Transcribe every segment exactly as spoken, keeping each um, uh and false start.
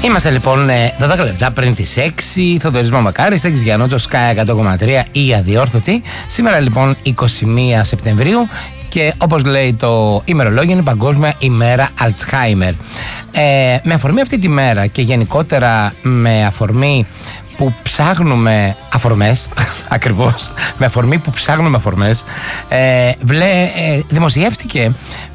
Είμαστε λοιπόν δώδεκα λεπτά πριν τις έξι. Θοδωρής Μαμακάρης, Στέγης Γιαννότσος, Sky εκατό κόμμα τρία, η αδιόρθωτη. Σήμερα λοιπόν είκοσι μία Σεπτεμβρίου και όπως λέει το ημερολόγιο είναι Παγκόσμια ημέρα Αλτσχάιμερ. Ε, με αφορμή αυτή τη μέρα και γενικότερα με αφορμή που ψάχνουμε αφορμές, ακριβώς, με αφορμή που ψάχνουμε αφορμές, ε, βλέ, ε, δημοσιεύτηκε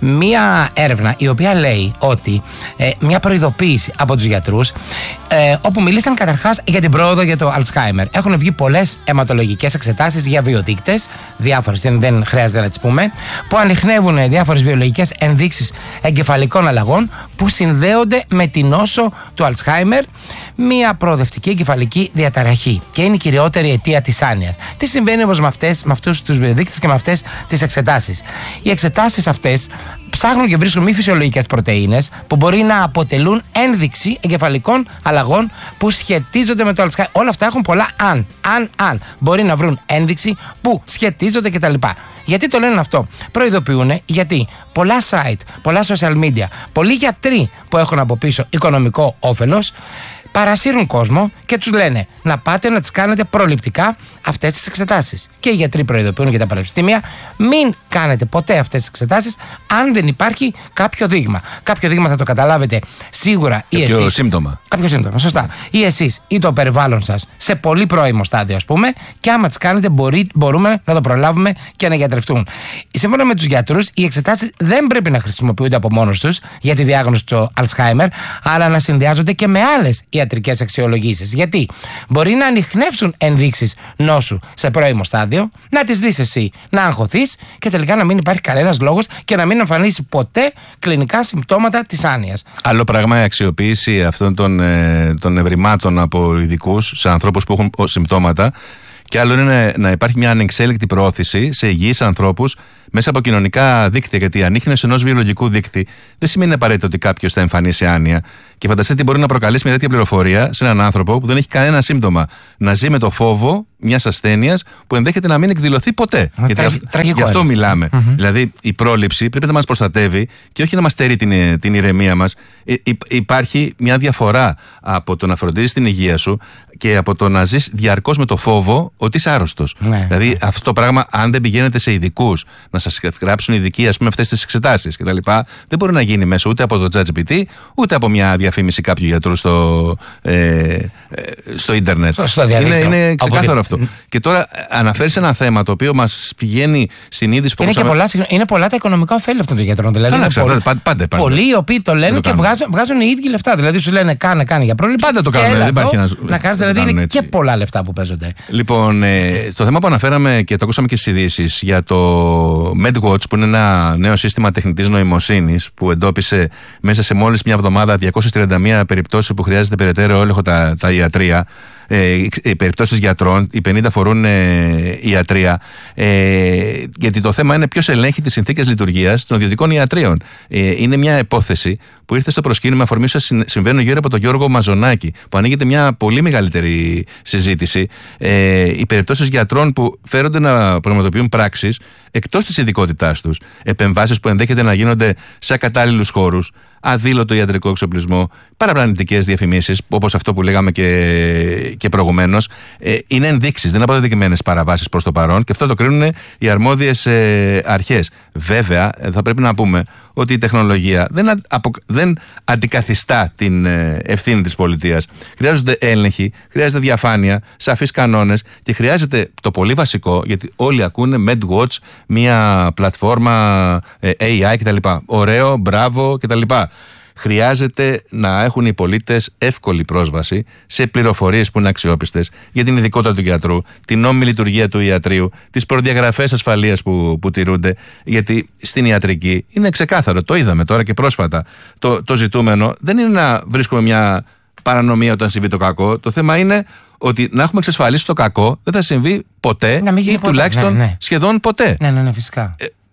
μία έρευνα η οποία λέει ότι ε, μία προειδοποίηση από τους γιατρούς, ε, όπου μιλήσαν καταρχάς για την πρόοδο για το Alzheimer. Έχουν βγει πολλές αιματολογικές εξετάσεις για βιοδείκτες, διάφορες, δεν χρειάζεται να τις πούμε, που ανιχνεύουν διάφορες βιολογικές ενδείξεις εγκεφαλικών αλλαγών που συνδέονται με την νόσο του Alzheimer, μία προοδευτική εγκεφαλική διαταραχή, και είναι η κυριότερη αιτία της άνοιας. Τι συμβαίνει όμως με, αυτές, με αυτούς τους βιοδείκτες και με αυτές τις εξετάσεις? Οι εξετάσεις αυτές ψάχνουν και βρίσκουν μη φυσιολογικές πρωτεΐνες που μπορεί να αποτελούν ένδειξη εγκεφαλικών αλλαγών που σχετίζονται με το Alzheimer. Όλα αυτά έχουν πολλά αν. Αν, αν. Μπορεί να βρουν ένδειξη που σχετίζονται κτλ. Γιατί το λένε αυτό? Προειδοποιούν γιατί πολλά site, πολλά social media, πολλοί γιατροί που έχουν από πίσω οικονομικό όφελος παρασύρουν κόσμο και τους λένε να πάτε να τις κάνετε προληπτικά αυτές τις εξετάσεις. Και οι γιατροί προειδοποιούν για τα πανεπιστήμια: μην κάνετε ποτέ αυτές τις εξετάσεις αν δεν υπάρχει κάποιο δείγμα. Κάποιο δείγμα θα το καταλάβετε σίγουρα ή εσείς. Κάποιο σύμπτωμα. Κάποιο σύμπτωμα, σωστά. Ή εσείς ή το περιβάλλον σας σε πολύ πρώιμο στάδιο, ας πούμε, και άμα τις κάνετε μπορεί, μπορούμε να το προλάβουμε και να γιατρευτούν. Σύμφωνα με τους γιατρούς, οι εξετάσεις δεν πρέπει να χρησιμοποιούνται από μόνος τους για τη διάγνωση του Alzheimer, αλλά να συνδυάζονται και με άλλες ιατρικές αξιολογήσεις. Γιατί μπορεί να ανιχνεύσουν ενδείξεις νόσου σε πρώιμο στάδιο, να τις δεις εσύ να αγχωθείς και τελικά να μην υπάρχει κανένας λόγος και να μην εμφανίσει ποτέ κλινικά συμπτώματα της άνοιας. Άλλο πράγμα η αξιοποίηση αυτών των, ε, των ευρημάτων από ειδικούς σε ανθρώπους που έχουν συμπτώματα, και άλλο είναι να υπάρχει μια ανεξέλεγκτη προώθηση σε υγιείς ανθρώπους μέσα από κοινωνικά δίκτυα. Γιατί η ανίχνευση ενός βιολογικού δείκτη δεν σημαίνει απαραίτητο ότι κάποιος θα εμφανίσει άνοια. Και φανταστείτε τι μπορεί να προκαλέσει μια τέτοια πληροφορία σε έναν άνθρωπο που δεν έχει κανένα σύμπτωμα να ζει με το φόβο μιας ασθένειας που ενδέχεται να μην εκδηλωθεί ποτέ. Μα, Γιατί τραγ, τραγικό γι' αυτό είναι. μιλάμε. Mm-hmm. Δηλαδή η πρόληψη πρέπει να μας προστατεύει και όχι να μας στερεί την, την ηρεμία μας. Υ, υ, υπάρχει μια διαφορά από το να φροντίζεις την υγεία σου και από το να ζεις διαρκώς με το φόβο ότι είσαι άρρωστος. Ναι. Δηλαδή αυτό το πράγμα, αν δεν πηγαίνετε σε ειδικούς να σας γράψουν ειδικοί, ας πούμε, αυτές τις εξετάσεις κτλ., δεν μπορεί να γίνει μέσα ούτε από το ChatGPT ούτε από μια διαφήμιση κάποιου γιατρού στο, ε, ε, στο ίντερνετ. Στο είναι, είναι ξεκάθαρο αυτό. Και τώρα αναφέρεις ένα θέμα το οποίο μας πηγαίνει στην είδηση που είναι, και πολλά, είναι πολλά τα οικονομικά ωφέλη αυτών των γιατρών. Δηλαδή, είναι ξέρω, πολλοί, πάντα, πάντα, πάντα. πολλοί οι οποίοι το λένε το και βγάζουν, βγάζουν οι ίδιοι λεφτά. Δηλαδή σου λένε κάνε, κάνε για πρόληψη. Πάντα το κάνουν. Δεν υπάρχει ένας, να κάνεις, δηλαδή είναι έτσι. Και πολλά λεφτά που παίζονται. Λοιπόν, ε, στο θέμα που αναφέραμε και το ακούσαμε και στις ειδήσεις για το MedWatch, που είναι ένα νέο σύστημα τεχνητής νοημοσύνης που εντόπισε μέσα σε μόλις μια εβδομάδα διακόσιες τριάντα μία περιπτώσεις που χρειάζεται περαιτέρω έλεγχο τα, τα ιατρία. Ε, οι περιπτώσεις γιατρών, οι πενήντα αφορούν ε, ιατρία, ε, γιατί το θέμα είναι ποιος ελέγχει τις συνθήκες λειτουργίας των ιδιωτικών ιατρίων. Ε, είναι μια υπόθεση που ήρθε στο προσκήνιο με αφορμή όσα συμβαίνουν γύρω από τον Γιώργο Μαζονάκη, που ανοίγεται μια πολύ μεγαλύτερη συζήτηση. Ε, οι περιπτώσεις γιατρών που φέρονται να πραγματοποιούν πράξεις εκτός της ειδικότητάς τους, επεμβάσεις που ενδέχεται να γίνονται σε ακατάλληλους χώρους, αδήλωτο ιατρικό εξοπλισμό, παραπλανητικές διαφημίσεις, όπως αυτό που λέγαμε και, και προηγουμένως, ε, είναι ενδείξεις, δεν είναι αποδεδειγμένες παραβάσεις προς το παρόν, και αυτό το κρίνουν οι αρμόδιες ε, αρχές. Βέβαια, θα πρέπει να πούμε ότι η τεχνολογία δεν, απο, δεν αντικαθιστά την ε, ευθύνη της πολιτείας. Χρειάζονται έλεγχοι, χρειάζεται διαφάνεια, σαφείς κανόνες και χρειάζεται το πολύ βασικό, γιατί όλοι ακούνε MedWatch, μια πλατφόρμα ε, έι άι κτλ. Ωραίο, μπράβο κτλ. Χρειάζεται να έχουν οι πολίτες εύκολη πρόσβαση σε πληροφορίες που είναι αξιόπιστες για την ειδικότητα του γιατρού, την νόμιμη λειτουργία του ιατρείου, τις προδιαγραφές ασφαλείας που, που τηρούνται. Γιατί στην ιατρική είναι ξεκάθαρο, το είδαμε τώρα και πρόσφατα. Το, το ζητούμενο δεν είναι να βρίσκουμε μια παρανομία όταν συμβεί το κακό. Το θέμα είναι ότι να έχουμε εξασφαλίσει το κακό δεν θα συμβεί ποτέ ή ποτέ. τουλάχιστον ναι, ναι. σχεδόν ποτέ. Ναι, ναι, ναι, φυσικά. Ε,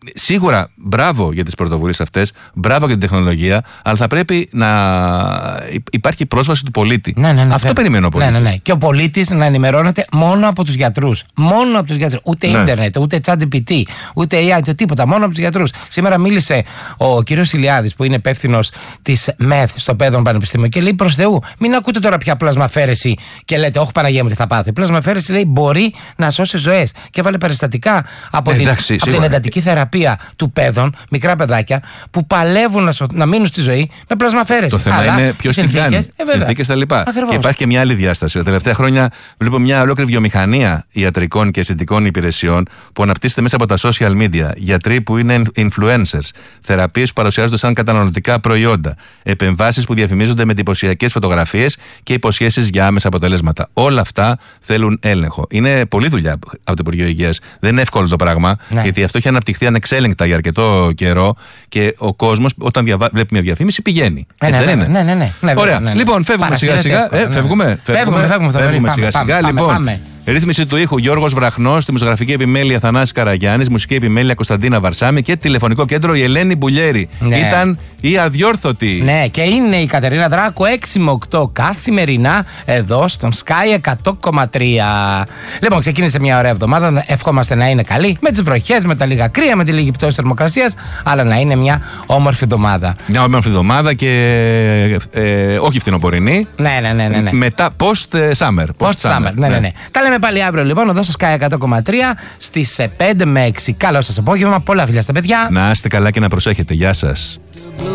σίγουρα μπράβο για τις πρωτοβουλίες αυτές, μπράβο για την τεχνολογία, αλλά θα πρέπει να υπάρχει πρόσβαση του πολίτη. Ναι, ναι, ναι, αυτό ναι. περιμένω ο πολίτης. Ναι, ναι, ναι. Και ο πολίτης να ενημερώνεται μόνο από τους γιατρούς. Μόνο από τους γιατρούς. Ούτε ναι. ίντερνετ, ούτε ChatGPT, ούτε έι άι, ούτε τίποτα. Μόνο από τους γιατρούς. Σήμερα μίλησε ο κύριος Ηλιάδης, που είναι υπεύθυνος της ΜΕΘ στο Παιδόν Πανεπιστήμιο, και λέει προς Θεού, μην ακούτε τώρα πια πλασμαφέρεση και λέτε, όχι Παναγία μου, τι θα πάθει. Πλασμαφέρεση, λέει, μπορεί να σώσει ζωές. Και έβαλε περιστατικά από, ε, την, εντάξει, από την εντατική θεραπεία του Παιδόν, μικρά παιδάκια, που παλεύουν να, σω, να μείνουν στη ζωή με πλασμαφέρεση. Το θέμα αλλά είναι ποιος την κάνει, συνθήκες τα λοιπά. Και υπάρχει και μια άλλη διάσταση. Τα τελευταία χρόνια βλέπω μια ολόκληρη βιομηχανία ιατρικών και αισθητικών υπηρεσιών που αναπτύσσεται μέσα από τα social media. Γιατροί που είναι influencers, θεραπείες που παρουσιάζονται σαν καταναλωτικά προϊόντα, επεμβάσεις που διαφημίζονται με εντυπωσιακές φωτογραφίες και υποσχέσεις για άμεσα αποτελέσματα. Όλα αυτά θέλουν έλεγχο. Είναι πολλή δουλειά από το Υπουργείο Υγείας. Δεν είναι εύκολο το πράγμα, ναι. γιατί αυτό έχει αναπτυχθεί ανεξέλεγκτα για αρκετό καιρό και ο κόσμος όταν διαβα... βλέπει μια διαφήμιση πηγαίνει. Ε, Έτσι ναι, δεν ναι, είναι. Ναι, ναι, ναι. Ωραία. Ναι, ναι. Λοιπόν, φεύγουμε σιγά σιγά. Ε, φεύγουμε. Φεύγουμε, φεύγουμε, φεύγουμε σιγά σιγά. Πάμε, Λοιπόν, πάμε. ρύθμιση του ήχου Γιώργος Βραχνός, στη μουσογραφική επιμέλεια Θανάσης Καραγιάννης, μουσική επιμέλεια Κωνσταντίνα Βαρσάμη και τηλεφωνικό κέντρο η Ελένη Μπουλιέρη. Ναι. Ήταν η αδιόρθωτη. Ναι, και είναι η Κατερίνα Δράκου έξι με οκτώ καθημερινά εδώ στον Sky εκατό κόμμα τρία. Λοιπόν, ξεκίνησε μια ωραία εβδομάδα. Ευχόμαστε να είναι καλή. Με τις βροχές, με τα λίγα κρύα, με τη λίγη πτώση θερμοκρασίας, αλλά να είναι μια όμορφη εβδομάδα. Μια όμορφη εβδομάδα και ε, όχι φθινοπορεινή. Ναι, ναι, ναι, ναι, ναι. Μετά post-summer. Post-summer, ναι, ναι, ναι. Τα λέμε πάλι αύριο λοιπόν εδώ στο Sky εκατό κόμμα τρία στις πέντε με έξι. Καλό σας απόγευμα. Πολλά φιλιά στα παιδιά. Να είστε καλά και να προσέχετε. Γεια σας.